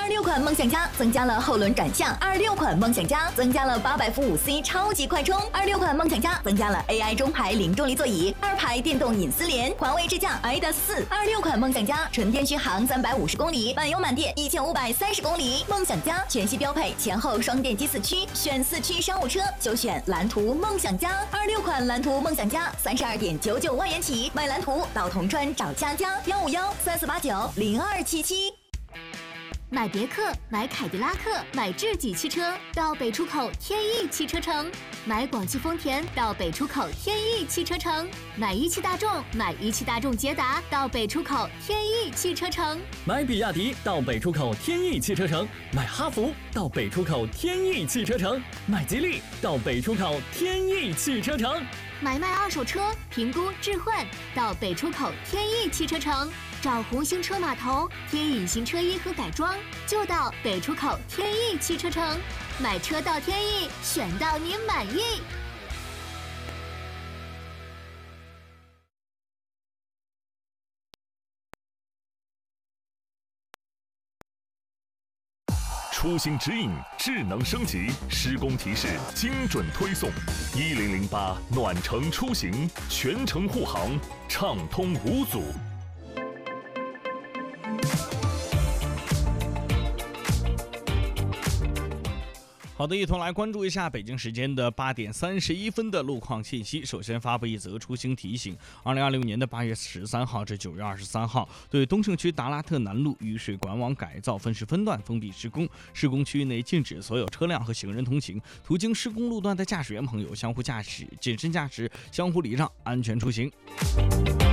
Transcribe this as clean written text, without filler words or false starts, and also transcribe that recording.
26款梦想家增加了后轮转向，26款梦想家增加了800伏5C 超级快充，26款梦想家增加了 AI 中排零重力座椅，2排电动隐私联，环卫支架 iDA4，26款梦想家纯电续航350公里，满油满电1530公里。梦想家全系标配前后双电机4驱，选4驱商务车就选蓝图梦想家。26款蓝图梦想家32.99万元起，买蓝图到铜川找佳佳15134890277。 买别克、买凯迪拉克、买智己汽车到北出口天翼汽车城，买广汽丰田到北出口天翼汽车城，买一汽大众、买一汽大众捷达到北出口天翼汽车城， 买比亚迪到北出口天翼汽车城，买哈弗到北出口天翼汽车城，买吉利到北出口天翼汽车城， 买卖二手车评估置换到北出口天翼汽车城，找红星车码头添隐形车衣和改装就到北出口天翼汽车城，买车到天翼，选到您满意。 出行指引智能升级，施工提示精准推送，1008暖城出行，全程护航，畅通无阻。 好的，一同来关注一下北京时间的8点31分的路况信息。首先发布一则出行提醒：2026年的8月13号至9月23号，对东胜区达拉特南路雨水管网改造分时分段封闭施工，施工区域内禁止所有车辆和行人通行。途经施工路段的驾驶员朋友相互驾驶、谨慎驾驶、相互礼让，安全出行。